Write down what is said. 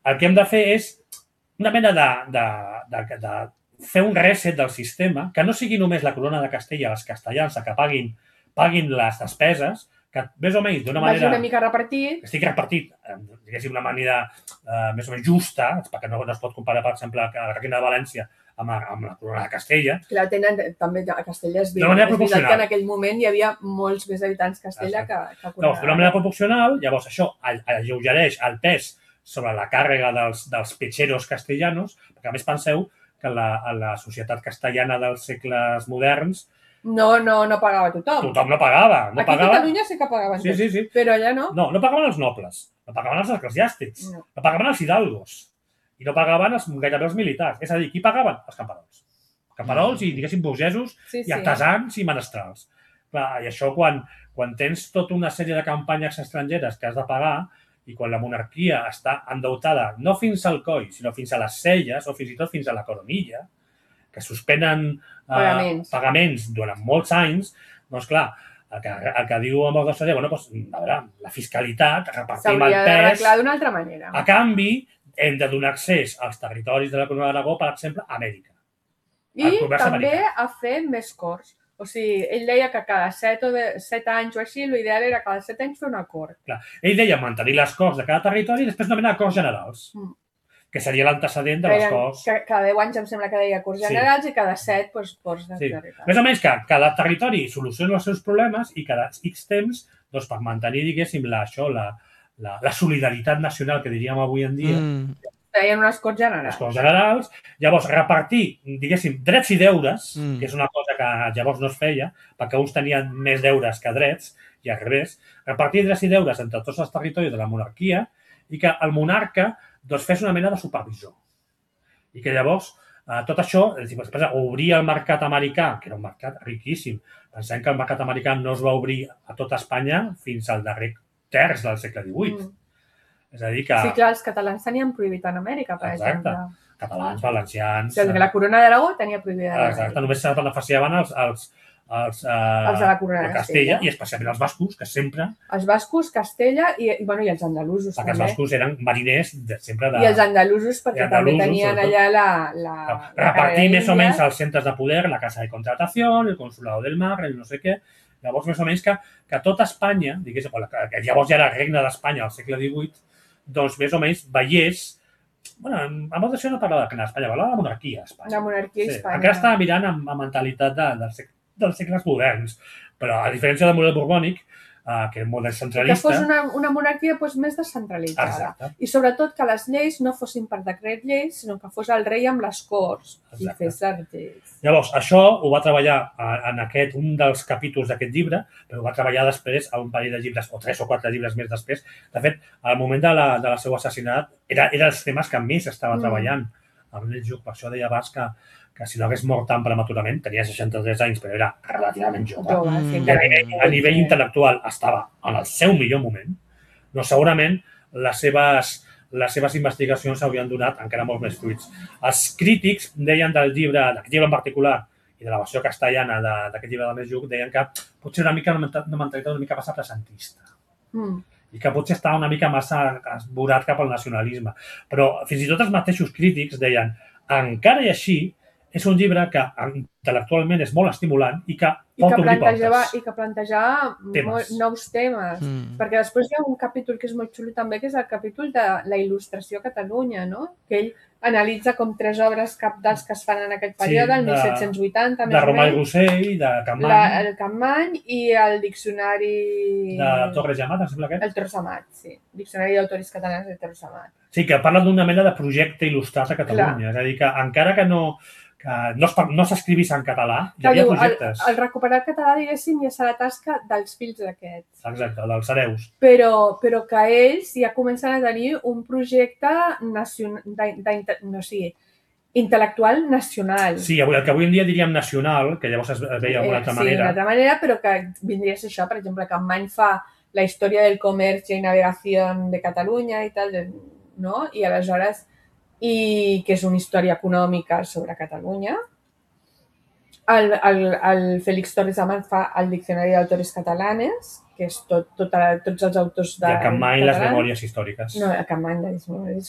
el que hem de fer és una mena de fer un reset del sistema, que no sigui només la corona de Castella, els castellans, que paguin les despeses, que més o menys d'una manera... Vagi una mica repartit. Que estigui repartit, diguéssim, d'una manera més o menys justa, perquè no es pot comparar, per exemple, la Reina de València amb la corona de Castella. Clar, tenen també a Castella és veritat que en aquell moment hi havia molts més habitants Castella que corona. D'una manera proporcional, llavors això alleugereix el pes sobre la càrrega dels petxeros castellanos, perquè a més penseu que la societat castellana dels segles moderns no pagava tothom. Tothom no pagava. Aquí a Catalunya sí que pagaven tots, sí. Però allà no. No pagaven els nobles, no pagaven els eclesiàstics, no pagaven els hidalgos i no pagaven gairebé els militars. És a dir, qui pagaven? Els camperols. Camperols i, diguéssim, burgesos i artesans i menestrals. Clar, i això quan tens tota una sèrie de campanyes estrangeres que has de pagar i quan la monarquia està endeutada no fins al coll, sinó fins a les celles o fins i tot fins a la coronilla, que suspenen pagaments durant molts anys, doncs clar, el que diu amb el doctor Seré, la fiscalitat, repartim el pes... S'hauria d'arreglar d'una altra manera. A canvi, hem de donar accés als territoris de la Corona d'Aragó, per exemple, a Amèrica. I també a fer més corts. O sigui, ell deia que cada 7 anys o així, l'ideal era cada 7 anys fer una cort. Clar, ell deia mantenir les corts de cada territori i després una mena de corts generals. Que seria l'antecedent de les corts. Cada 10 anys em sembla que deia corts generals i cada 7 corts de territori. Més o menys que cada territori soluciona els seus problemes i cada X temps, per mantenir, diguéssim, la solidaritat nacional que diríem avui en dia. Deien unes corts generals. Les corts generals. Llavors, repartir, diguéssim, drets i deures, que és una cosa que llavors no es feia, perquè uns tenien més deures que drets, i al revés. Repartir drets i deures entre tots els territoris de la monarquia i que el monarca fes una mena de supervisor. I que llavors tot això, obrir el mercat americà, que era un mercat riquíssim. Pensem que el mercat americà no es va obrir a tota Espanya fins al darrer terç del segle XVIII. És a dir que... Sí, clar, els catalans tenien prohibit en Amèrica, per exemple. Exacte. Catalans, valencians... La corona d'Aragó tenia prohibida. Exacte, només se beneficiaven els de la corona de Castella i especialment els bascos, que sempre... Els bascos, Castella i els andalusos. Perquè els bascos eren mariners sempre de... I els andalusos, perquè també tenien allà la... Repartir més o menys els centres de poder, la casa de contratació, el consulado del mar, el no sé què. Llavors, més o menys que tota Espanya, que llavors ja era el regne d'Espanya al segle XVIII, doncs més o menys veiés... a molt d'això no parlava de regne d'Espanya, parlava de la monarquia a Espanya. La monarquia a Espanya. Encara estava mirant amb mentalitat dels segles moderns, però a diferència del model borbònic, que és molt descentralista... Que fos una monarquia més descentralitzada. Exacte. I sobretot que les lleis no fossin per decret lleis, sinó que fos el rei amb les corts i fes les lleis. Llavors, això ho va treballar en un dels capítols d'aquest llibre, però ho va treballar després a un parell de llibres, o 3 o 4 llibres més després. De fet, al moment de la seu assassinat, eren els temes que més estava treballant amb el Lluc. Per això deia abans que si no hagués mort tan prematurament, tenia 63 anys, però era relativament jove. A nivell intel·lectual estava en el seu millor moment. No, segurament les seves investigacions s'haurien donat encara molts més fruits. Els crítics deien del llibre, d'aquest llibre en particular, i de la versió castellana d'aquest llibre del Lluc, deien que potser una mentalitat una mica massa presentista. I que potser estava una mica massa esborat cap al nacionalisme. Però fins i tot els mateixos crítics deien, encara i així, és un llibre que intel·lectualment és molt estimulant i que pot obrir portes. I que plantejava nous temes. Perquè després hi ha un capítol que és molt xulo també, que és el capítol de la il·lustració a Catalunya, no? Que ell analitza com 3 obres cabdals que es fan en aquest període, el 1780, de Romà i Rossell, de Capmany. El Capmany i el diccionari... De Torres i Amat, em sembla que és? El Torres Amat, sí. Diccionari d'autoris catalans de Torres Amat. Sí, que parla d'una mena de projecte il·lustrat a Catalunya. És a dir, que encara que no s'escrivís en català, hi havia projectes. El recuperar català, diguéssim, ja serà tasca dels fills d'aquests. Exacte, dels hereus. Però que ells ja comencen a tenir un projecte intel·lectual nacional. Sí, el que avui en dia diríem nacional, que llavors es veia d'una altra manera. Sí, d'una altra manera, però que vindria a ser això. Per exemple, Capmany fa la història del comerç i navegació de Catalunya i tal, no? I aleshores... i que és una història econòmica sobre Catalunya. El Félix Torres Amat fa el Diccionari d'autores catalanes, que és tots els autors de... I a Capmany les memòries històriques. No, a Capmany les memòries